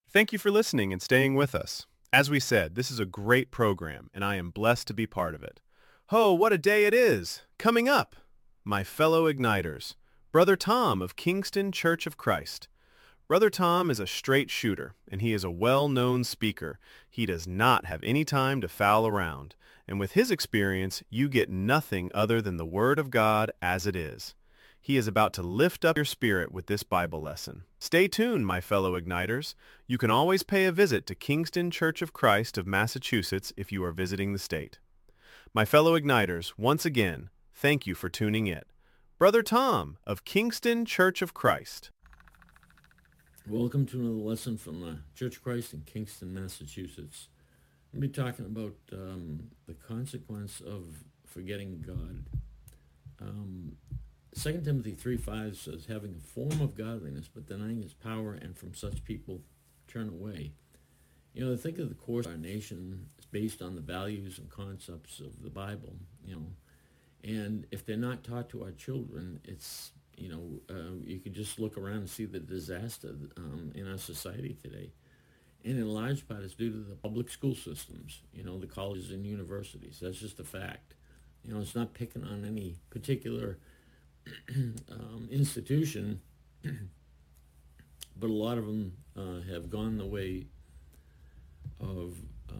Thank you for listening and staying with us. As we said, this is a great program, and I am blessed to be part of it. Ho, what a day it is! Coming up, my fellow Igniters, Brother Tom of Kingston Church of Christ. Brother Tom is a straight shooter, and he is a well-known speaker. He does not have any time to foul around, and with his experience, you get nothing other than the Word of God as it is. He is about to lift up your spirit with this Bible lesson. Stay tuned, my fellow Igniters. You can always pay a visit to Kingston Church of Christ of Massachusetts if you are visiting the state. My fellow Igniters, once again, thank you for tuning in. Brother Tom of Kingston Church of Christ. Welcome to another lesson from the Church of Christ in Kingston, Massachusetts. We'll be talking about the consequence of forgetting God. 2 Timothy 3:5 says, having a form of godliness, but denying his power, and from such people turn away. You know, think of the course of our nation is based on the values and concepts of the Bible, and if they're not taught to our children, it's, you could just look around and see the disaster in our society today. And in large part, it's due to the public school systems, the colleges and universities. That's just a fact. It's not picking on any particular institution, but a lot of them have gone the way of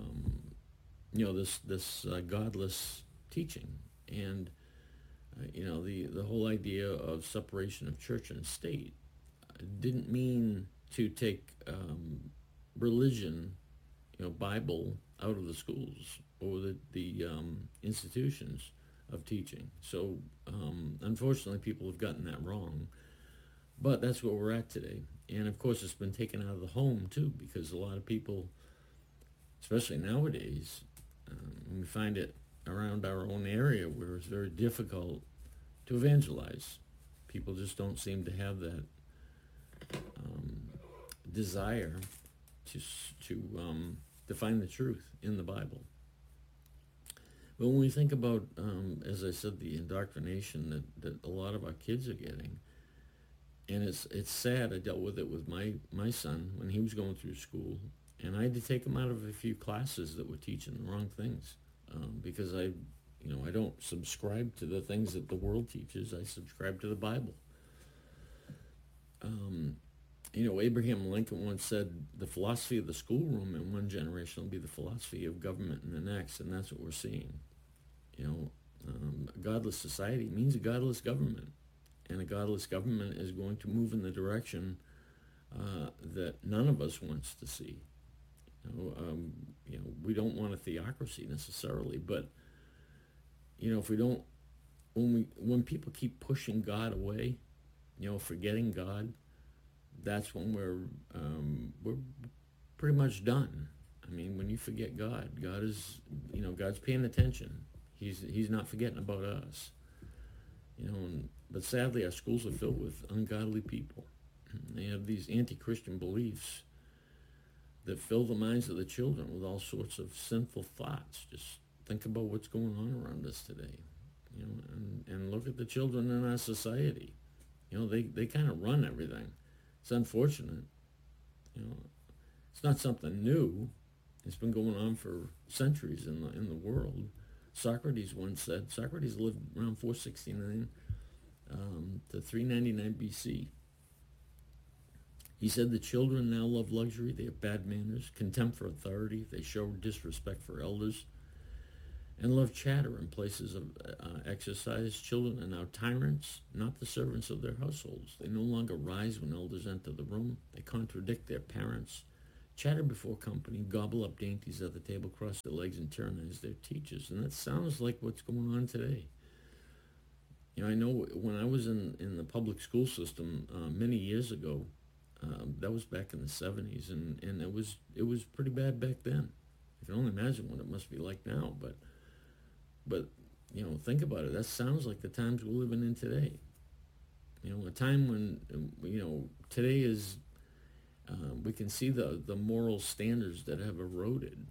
this godless teaching, and the whole idea of separation of church and state didn't mean to take religion, Bible, out of the schools or the institutions of teaching. So unfortunately, people have gotten that wrong. But that's where we're at today. And of course, it's been taken out of the home too, because a lot of people, especially nowadays, we find it around our own area where it's very difficult to evangelize. People just don't seem to have that desire to find the truth in the Bible. But when we think about, as I said, the indoctrination that a lot of our kids are getting, and it's sad. I dealt with it with my son when he was going through school, and I had to take him out of a few classes that were teaching the wrong things, because I don't subscribe to the things that the world teaches. I subscribe to the Bible. Abraham Lincoln once said, the philosophy of the schoolroom in one generation will be the philosophy of government in the next, and that's what we're seeing. A godless society means a godless government, and a godless government is going to move in the direction that none of us wants to see. We don't want a theocracy necessarily, but if we don't, when people keep pushing God away, forgetting God, that's when we're pretty much done. I mean, when you forget God, God is, God's paying attention. He's not forgetting about us. But sadly, our schools are filled with ungodly people. They have these anti-Christian beliefs that fill the minds of the children with all sorts of sinful thoughts. Just think about what's going on around us today, and look at the children in our society. They kind of run everything. It's unfortunate. It's not something new. It's been going on for centuries in the world. Socrates once said, Socrates lived around 469 to 399 BC. He said the children now love luxury, they have bad manners, contempt for authority, they show disrespect for elders, and love chatter in places of exercise. Children are now tyrants, not the servants of their households. They no longer rise when elders enter the room. They contradict their parents, chatter before company, gobble up dainties at the table, cross their legs, and tyrannize their teachers. And that sounds like what's going on today. I know when I was in the public school system many years ago, that was back in the 70s, and it was pretty bad back then. I can only imagine what it must be like now, but think about it. That sounds like the times we're living in today. A time when, today is, we can see the moral standards that have eroded.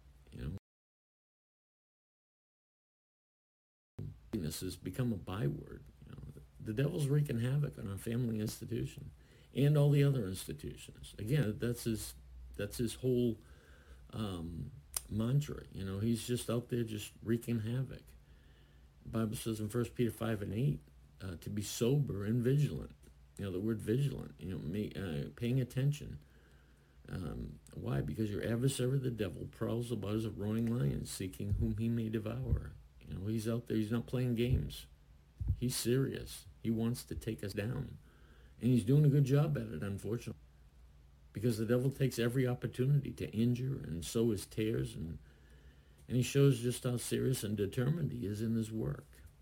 This has become a byword. The devil's wreaking havoc on our family institution and all the other institutions. Again, that's his That's his whole mantra. He's just out there just wreaking havoc. The Bible says in 1 Peter 5:8 to be sober and vigilant. The word vigilant, paying attention. Why? Because your adversary, the devil, prowls about as a roaring lion, seeking whom he may devour. He's out there. He's not playing games. He's serious. He wants to take us down. And he's doing a good job at it, unfortunately. Because the devil takes every opportunity to injure and sow his tares, and he shows just how serious and determined he is in his work.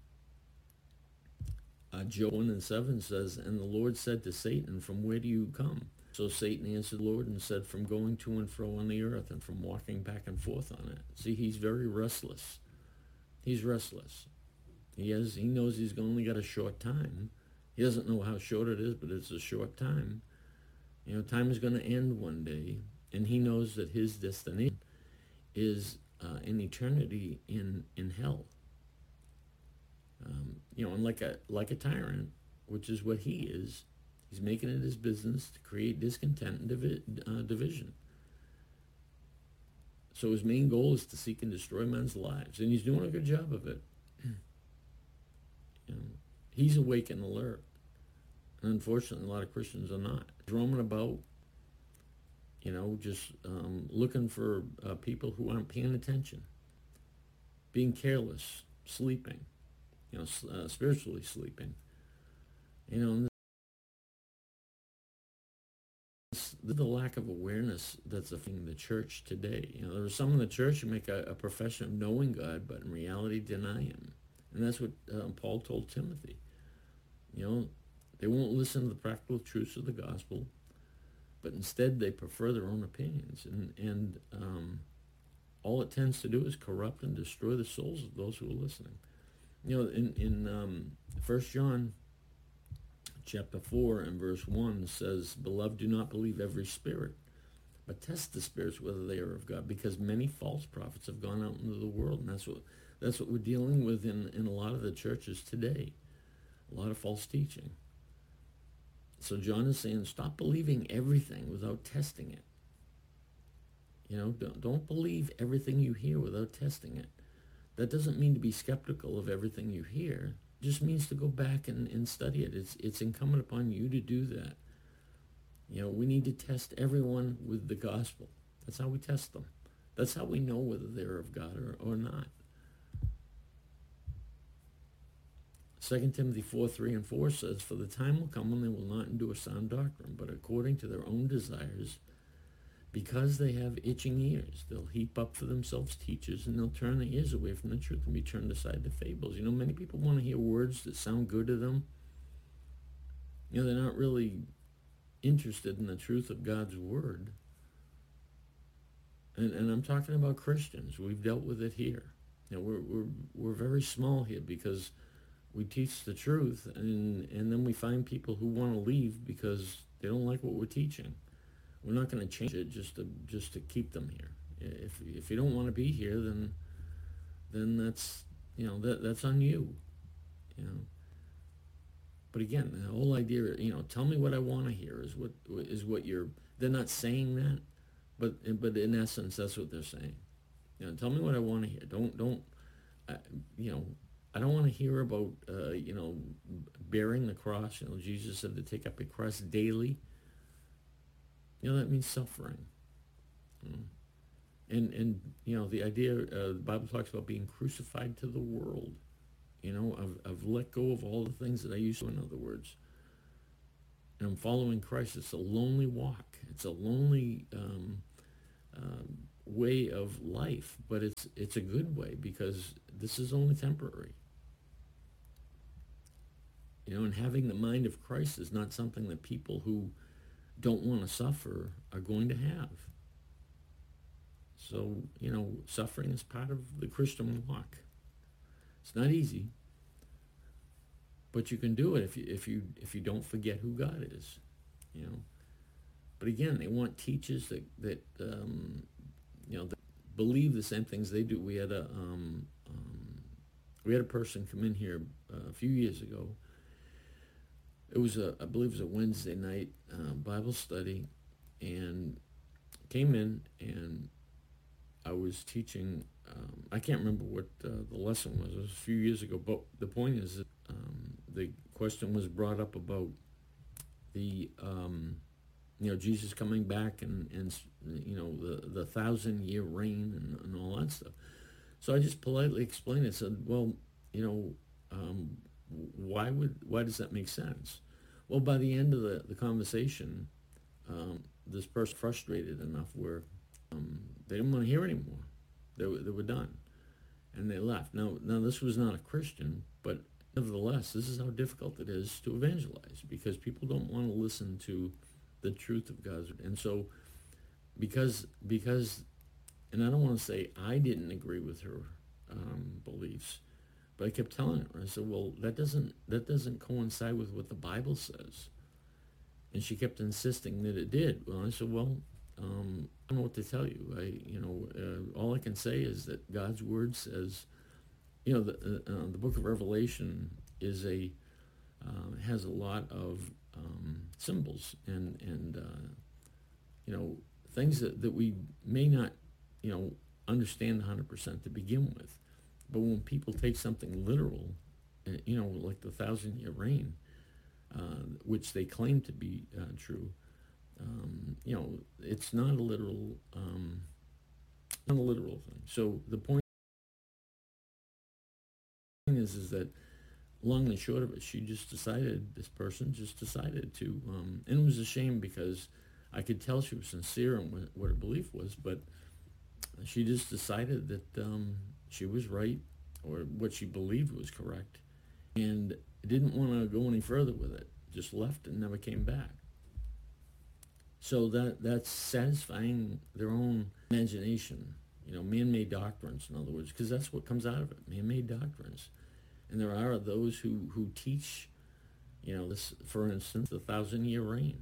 Job 1:7 says, "And the Lord said to Satan, from where do you come?" So Satan answered the Lord and said, "From going to and fro on the earth and from walking back and forth on it." See, he's very restless. He's restless. He knows he's only got a short time. He doesn't know how short it is, but it's a short time. Time is going to end one day, and he knows that his destination is an eternity in hell. And like a tyrant, which is what he is, he's making it his business to create discontent and division. So his main goal is to seek and destroy men's lives, and he's doing a good job of it. He's awake and alert. And unfortunately, a lot of Christians are not. He's roaming about, just looking for people who aren't paying attention, being careless, sleeping, spiritually sleeping. And the lack of awareness that's affecting the church today. There are some in the church who make a profession of knowing God, but in reality deny him. And that's what Paul told Timothy. They won't listen to the practical truths of the gospel, but instead they prefer their own opinions. And all it tends to do is corrupt and destroy the souls of those who are listening. In 1 John chapter 4 and verse 1 says, "Beloved, do not believe every spirit, but test the spirits whether they are of God, because many false prophets have gone out into the world." And that's what we're dealing with in a lot of the churches today. A lot of false teaching. So John is saying, stop believing everything without testing it. Don't believe everything you hear without testing it. That doesn't mean to be skeptical of everything you hear. It just means to go back and study it. It's incumbent upon you to do that. We need to test everyone with the gospel. That's how we test them. That's how we know whether they're of God or not. 2 Timothy 4:3-4 says, "For the time will come when they will not endure sound doctrine, but according to their own desires, because they have itching ears, they'll heap up for themselves teachers, and they'll turn their ears away from the truth and be turned aside to fables." Many people want to hear words that sound good to them. They're not really interested in the truth of God's word. And I'm talking about Christians. We've dealt with it here. We're very small here because we teach the truth, and then we find people who want to leave because they don't like what we're teaching. We're not going to change it just to keep them here. If you don't want to be here, then that's that's on you. But again, the whole idea, tell me what I want to hear is what you're. They're not saying that, but in essence, that's what they're saying. Tell me what I want to hear. Don't. I don't want to hear about, bearing the cross. Jesus said to take up a cross daily. That means suffering. And the idea, the Bible talks about being crucified to the world. I've let go of all the things that I used to, in other words. And I'm following Christ. It's a lonely walk. It's a lonely way of life, but it's a good way because this is only temporary. And having the mind of Christ is not something that people who don't want to suffer are going to have. So, suffering is part of the Christian walk. It's not easy, but you can do it if you don't forget who God is, But again, they want teachers that that believe the same things they do. We had a person come in here a few years ago. It was I believe it was a Wednesday night Bible study, and came in and I was teaching. I can't remember what the lesson was. It was a few years ago. But the point is that the question was brought up about the Jesus coming back and the 1,000-year reign and all that stuff. So I just politely explained it. Said, well, why does that make sense? Well, by the end of the conversation, this person frustrated enough where they didn't want to hear anymore. They were done, and they left. Now this was not a Christian, but nevertheless, this is how difficult it is to evangelize, because people don't want to listen to the truth of God's word. And so because and I don't want to say I didn't agree with her beliefs, but I kept telling her, I said, well, that doesn't coincide with what the Bible says. And she kept insisting that it did. Well, I said, well, I don't know what to tell you. All I can say is that God's word says, the book of Revelation is has a lot of symbols and things that we may not understand 100% to begin with. But when people take something literal, like the 1,000-year reign, which they claim to be true, it's not a literal, thing. So the point is that long and short of it, this person just decided to, and it was a shame because I could tell she was sincere in what her belief was, but she just decided that she was right, or what she believed was correct, and didn't want to go any further with it. Just left and never came back. So that's satisfying their own imagination, man-made doctrines, in other words, because that's what comes out of it, man-made doctrines. And there are those who teach, this, for instance, the 1,000-year reign,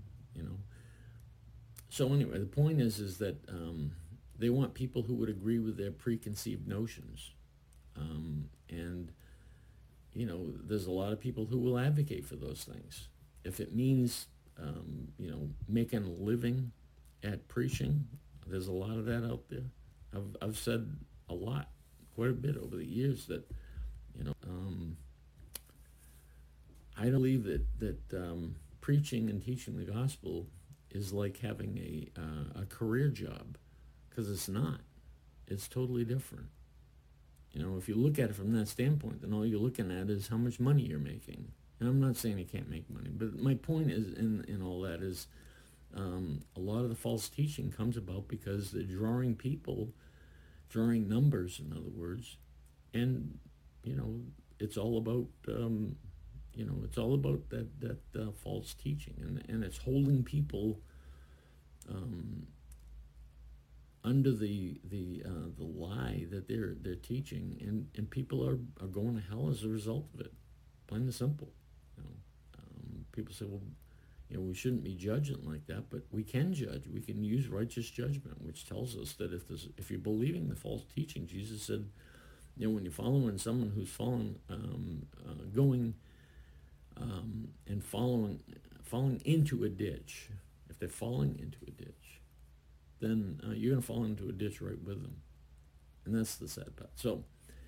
So anyway, the point is that they want people who would agree with their preconceived notions. And there's a lot of people who will advocate for those things. If it means, making a living at preaching, there's a lot of that out there. I've said quite a bit over the years that, I believe that preaching and teaching the gospel is like having a career job, because it's not. It's totally different. If you look at it from that standpoint, then all you're looking at is how much money you're making. And I'm not saying you can't make money, but my point is in all that is a lot of the false teaching comes about because they're drawing numbers, in other words, and it's all about that false teaching, and it's holding people under the lie that they're teaching, and people are going to hell as a result of it, plain and simple. People say, well, we shouldn't be judging like that, but we can judge. We can use righteous judgment, which tells us that if you're believing the false teaching, Jesus said, when you're following someone who's falling into a ditch, if they're falling into a ditch, then you're going to fall into a ditch right with them. And that's the sad part. So,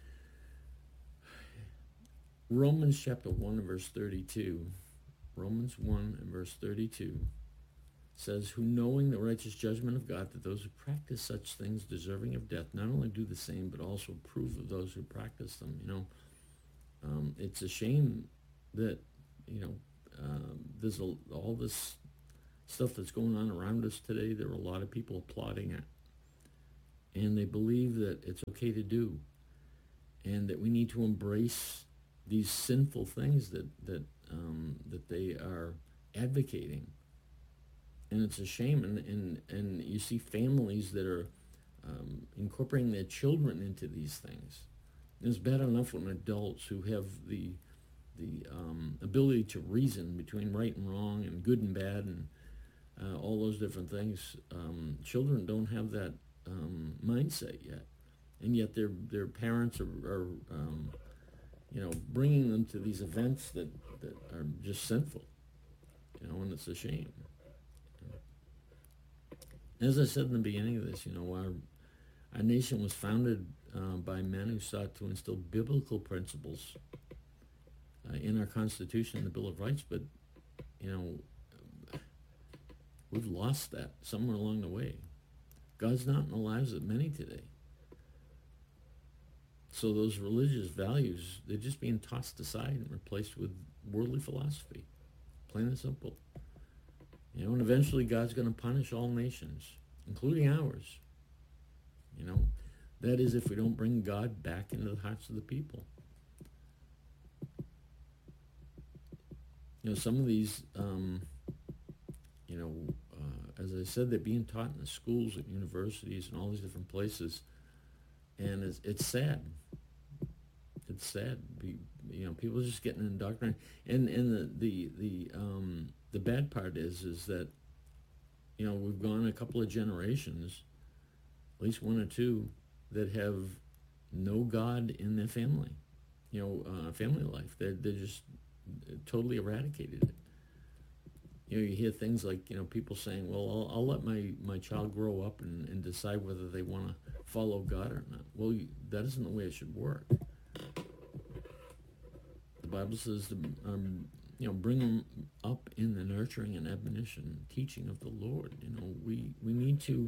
Romans chapter 1 and verse 32, Romans 1 and verse 32 says, who knowing the righteous judgment of God, that those who practice such things deserving of death, not only do the same, but also approve of those who practice them. It's a shame that, there's all this stuff that's going on around us today. There are a lot of people applauding it, and they believe that it's okay to do, and that we need to embrace these sinful things that they are advocating. And it's a shame, and you see families that are incorporating their children into these things. And it's bad enough when adults who have the ability to reason between right and wrong and good and bad and all those different things. Children don't have that mindset yet, and yet their parents are bringing them to these events that are just sinful, and it's a shame. As I said in the beginning of this, our nation was founded by men who sought to instill biblical principles in our Constitution and the Bill of Rights, but, you know, we've lost that somewhere along the way. God's not in the lives of many today. So those religious values, they're just being tossed aside and replaced with worldly philosophy, plain and simple. And eventually God's going to punish all nations, including ours. That is if we don't bring God back into the hearts of the people. Some of these, as I said, they're being taught in the schools, at universities, and all these different places. And it's sad. It's sad. People are just getting indoctrinated. And the bad part is that, we've gone a couple of generations, at least one or two, that have no God in their family, family life. They're just totally eradicated it. You hear things like, people saying, well, I'll let my child grow up and decide whether they want to follow God or not. Well, that isn't the way it should work. The Bible says to, bring them up in the nurturing and admonition and teaching of the Lord. We need to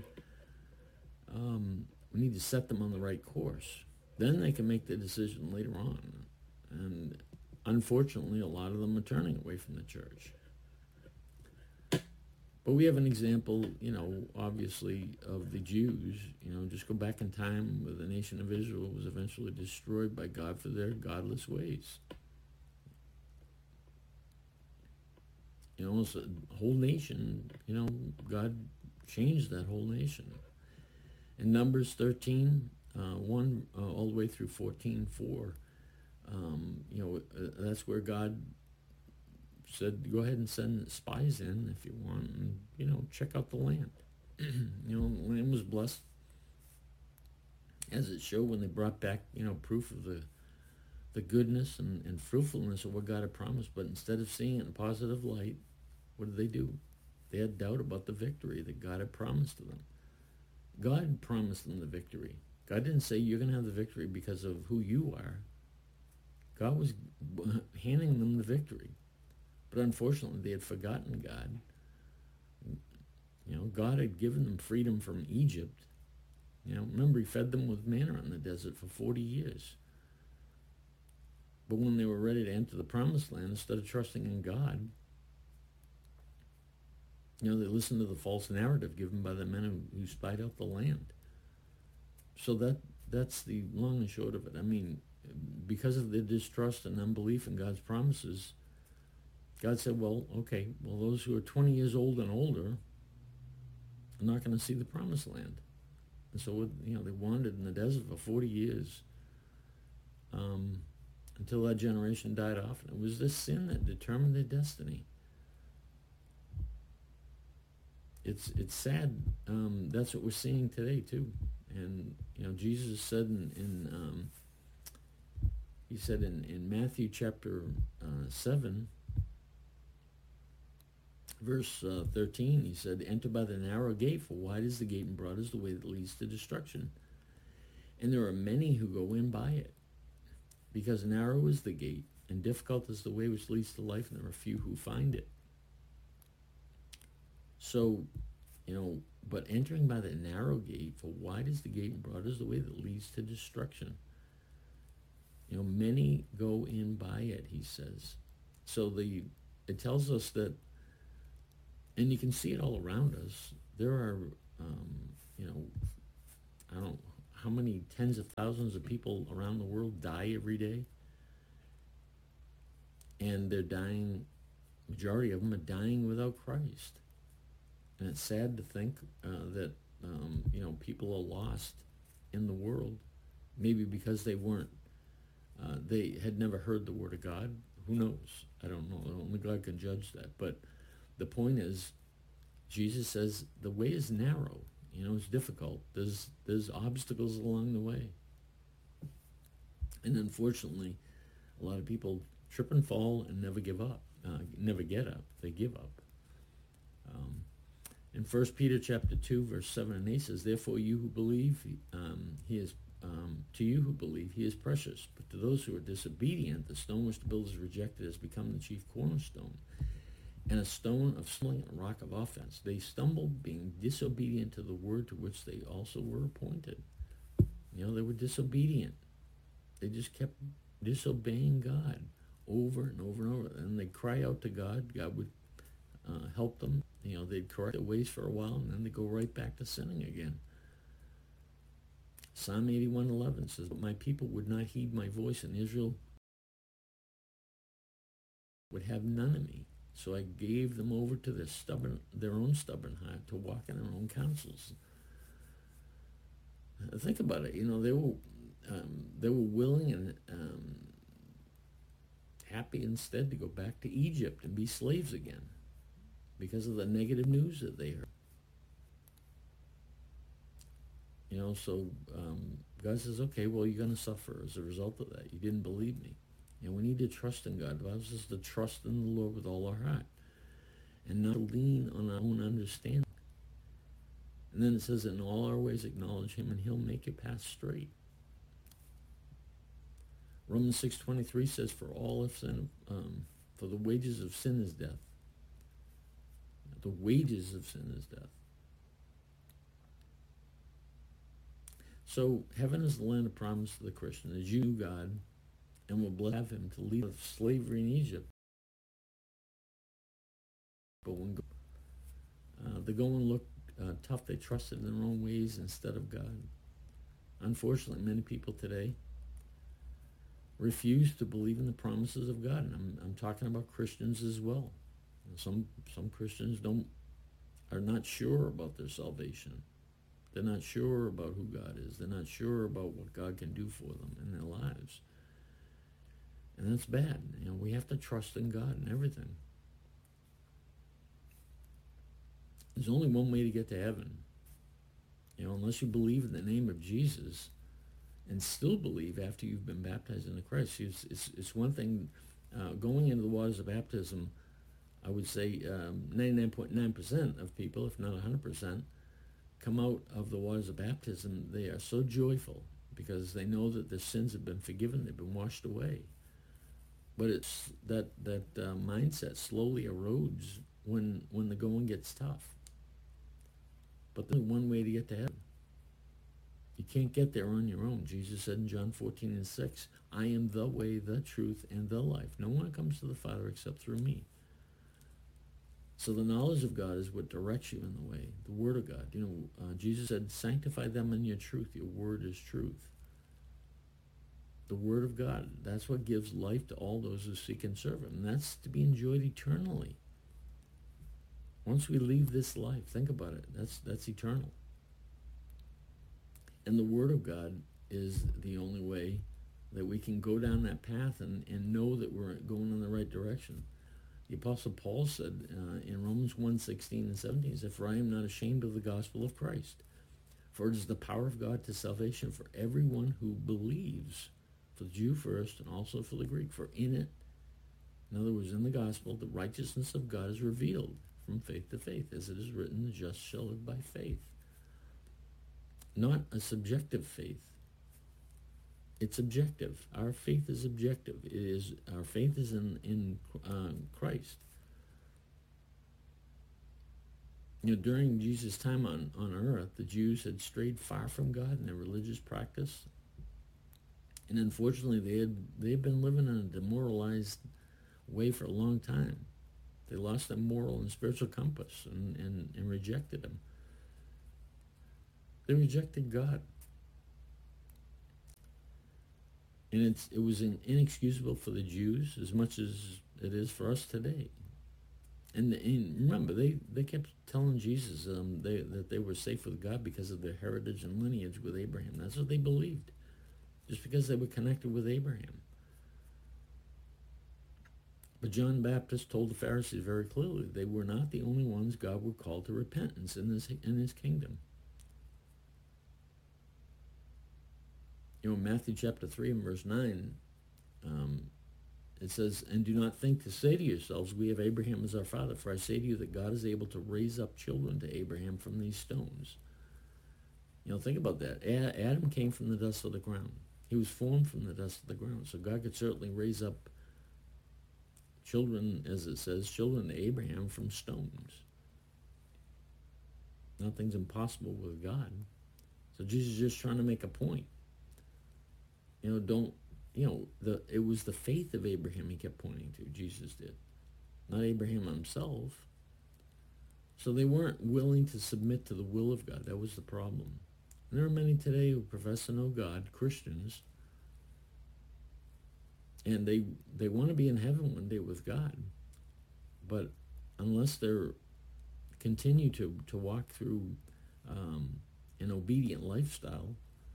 set them on the right course. Then they can make the decision later on. And unfortunately, a lot of them are turning away from the church. But we have an example, obviously, of the Jews. Just go back in time where the nation of Israel was eventually destroyed by God for their godless ways. So the whole nation, God changed that whole nation. In Numbers 13, 1 all the way through 14:4, that's where God said, go ahead and send spies in if you want, and, check out the land. The land was blessed, as it showed when they brought back, proof of the goodness and fruitfulness of what God had promised. But instead of seeing it in a positive light, what did they do? They had doubt about the victory that God had promised to them. God promised them the victory. God didn't say you're going to have the victory because of who you are. God was handing them the victory. But unfortunately, they had forgotten God. God had given them freedom from Egypt. Remember, he fed them with manna in the desert for 40 years. But when they were ready to enter the promised land, instead of trusting in God, they listened to the false narrative given by the men who spied out the land. So that's the long and short of it. Because of their distrust and unbelief in God's promises, God said, those who are 20 years old and older are not going to see the promised land. And so, they wandered in the desert for 40 years until that generation died off. And it was this sin that determined their destiny. It's sad. That's what we're seeing today, too. And, Jesus said he said in Matthew chapter 7, verse 13, he said, enter by the narrow gate, for wide is the gate and broad is the way that leads to destruction. And there are many who go in by it, because narrow is the gate and difficult is the way which leads to life, and there are few who find it. So, but entering by the narrow gate, for wide is the gate and broad is the way that leads to destruction. Many go in by it, he says. So it tells us that, and you can see it all around us. There are, I don't know how many tens of thousands of people around the world die every day. And they're dying, majority of them are dying without Christ. And it's sad to think that, people are lost in the world, maybe because they had never heard the word of God. Who knows? I don't know. Only God can judge that. But the point is, Jesus says the way is narrow. It's difficult. There's obstacles along the way. And unfortunately, a lot of people trip and fall and never give up. Never get up. They give up. In 1 Peter chapter 2, verse 7 and 8 says, therefore you who believe, he is to you who believe, he is precious. But to those who are disobedient, the stone which the builders rejected has become the chief cornerstone, and a stone of stumbling and a rock of offense. They stumbled, being disobedient to the word to which they also were appointed. They were disobedient. They just kept disobeying God over and over and over. And they'd cry out to God. God would help them. They'd correct their ways for a while, and then they'd go right back to sinning again. Psalm 81:11 says, but my people would not heed my voice, and Israel would have none of me. So I gave them over to their own stubborn heart, to walk in their own counsels. Think about it. They were willing and happy instead to go back to Egypt and be slaves again because of the negative news that they heard. So God says, okay, well, you're going to suffer as a result of that. You didn't believe me. We need to trust in God. The Bible says to trust in the Lord with all our heart and not lean on our own understanding. And then it says, in all our ways acknowledge him, and he'll make your path straight. Romans 6:23 says, for all have sinned, for the wages of sin is death. The wages of sin is death. So heaven is the land of promise to the Christian. The Jew God, and will have him to lead of slavery in Egypt. But when the going looked tough, they trusted in their own ways instead of God. Unfortunately, many people today refuse to believe in the promises of God, and I'm talking about Christians as well. Some Christians are not sure about their salvation. They're not sure about who God is. They're not sure about what God can do for them in their lives. And that's bad. We have to trust in God in everything. There's only one way to get to heaven. Unless you believe in the name of Jesus and still believe after you've been baptized into Christ. It's one thing going into the waters of baptism. I would say 99.9% of people, if not 100%, come out of the waters of baptism. They are so joyful because they know that their sins have been forgiven. They've been washed away. But it's that mindset slowly erodes when the going gets tough. But there's one way to get to heaven. You can't get there on your own. Jesus said in John 14:6, I am the way, the truth, and the life. No one comes to the Father except through me. So the knowledge of God is what directs you in the way, the Word of God. Jesus said, sanctify them in your truth. Your word is truth. The Word of God, that's what gives life to all those who seek and serve him. And that's to be enjoyed eternally. Once we leave this life, think about it, that's eternal. And the Word of God is the only way that we can go down that path and know that we're going in the right direction. The Apostle Paul said in Romans 1:16 and 17, he said, for I am not ashamed of the gospel of Christ, for it is the power of God to salvation for everyone who believes, for the Jew first and also for the Greek. For in it, in other words, in the gospel, the righteousness of God is revealed from faith to faith, as it is written, the just shall live by faith. Not a subjective faith. It's objective. Our faith is objective. Our faith is in Christ. During Jesus' time on earth, the Jews had strayed far from God in their religious practice. And unfortunately, they had been living in a demoralized way for a long time. They lost their moral and spiritual compass and rejected him. They rejected God. And it was inexcusable for the Jews as much as it is for us today. And remember, they kept telling Jesus that they were safe with God because of their heritage and lineage with Abraham. That's what they believed, just because they were connected with Abraham. But John the Baptist told the Pharisees very clearly they were not the only ones God would call to repentance in his kingdom. In Matthew chapter 3 and verse 9, it says, and do not think to say to yourselves, we have Abraham as our father. For I say to you that God is able to raise up children to Abraham from these stones. Think about that. Adam came from the dust of the ground. He was formed from the dust of the ground. So God could certainly raise up children, as it says, children to Abraham from stones. Nothing's impossible with God. So Jesus is just trying to make a point. It was the faith of Abraham he kept pointing to, Jesus did, not Abraham himself. So they weren't willing to submit to the will of God. That was the problem. And there are many today who profess to know God, Christians, and they want to be in heaven one day with God. But unless they're continue to walk through an obedient lifestyle,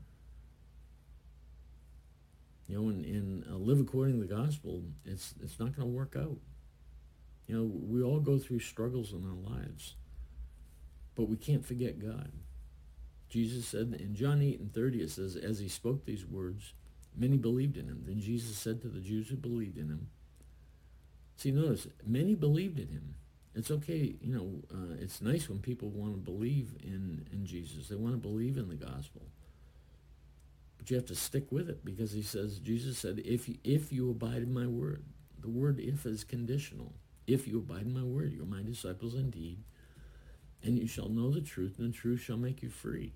and live according to the gospel, it's not going to work out. We all go through struggles in our lives, but we can't forget God. Jesus said in John 8:30, it says, as he spoke these words, many believed in him. Then Jesus said to the Jews who believed in him, see, notice, many believed in him. It's okay, it's nice when people want to believe in Jesus. They want to believe in the gospel. But you have to stick with it, because Jesus said, if you abide in my word. The word if is conditional. If you abide in my word, you are my disciples indeed, and you shall know the truth, and the truth shall make you free.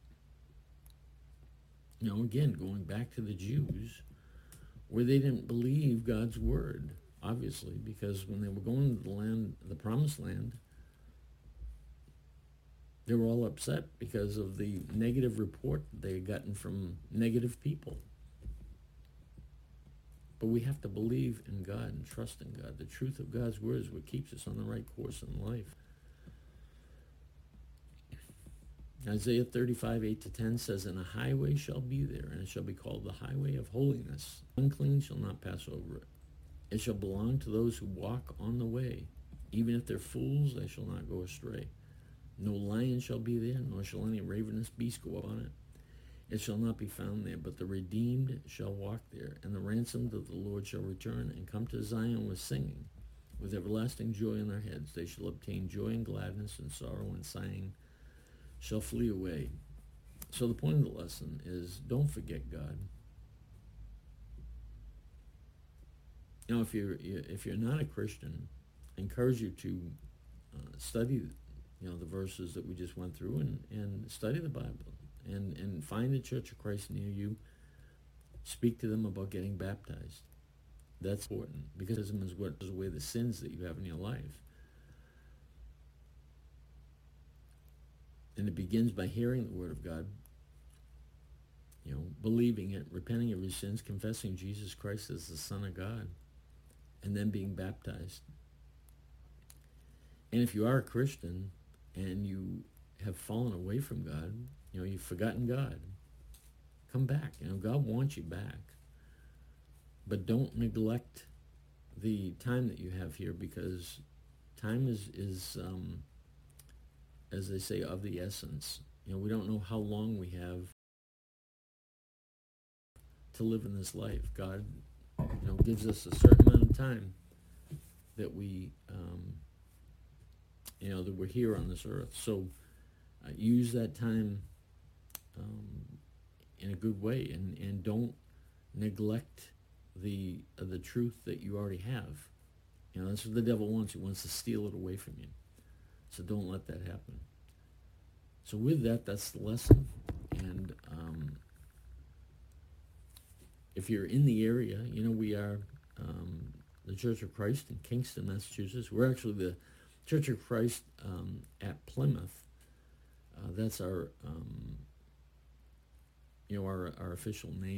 Again, going back to the Jews, where they didn't believe God's word, obviously, because when they were going to the promised land, they were all upset because of the negative report they had gotten from negative people. But we have to believe in God and trust in God. The truth of God's word is what keeps us on the right course in life. Isaiah 35:8-10 says, and a highway shall be there, and it shall be called the highway of holiness. Unclean shall not pass over it. It shall belong to those who walk on the way. Even if they're fools, they shall not go astray. No lion shall be there, nor shall any ravenous beast go up on it. It shall not be found there, but the redeemed shall walk there, and the ransomed of the Lord shall return and come to Zion with singing, with everlasting joy in their heads. They shall obtain joy and gladness, and sorrow and sighing shall flee away. So the point of the lesson is, don't forget God. If you're not a Christian, I encourage you to study the verses that we just went through, and study the Bible, and find a Church of Christ near you. Speak to them about getting baptized. That's important, because baptism is what does away the sins that you have in your life. And it begins by hearing the word of God, believing it, repenting of your sins, confessing Jesus Christ as the Son of God, and then being baptized. And if you are a Christian and you have fallen away from God, you've forgotten God, come back. God wants you back. But don't neglect the time that you have here, because time is as they say, of the essence. We don't know how long we have to live in this life. God, gives us a certain amount of time that we, that we're here on this earth. So use that time in a good way, and don't neglect the truth that you already have. That's what the devil wants. He wants to steal it away from you. So don't let that happen. So with that, that's the lesson. And if you're in the area, we are the Church of Christ in Kingston, Massachusetts. We're actually the Church of Christ at Plymouth. That's our our official name.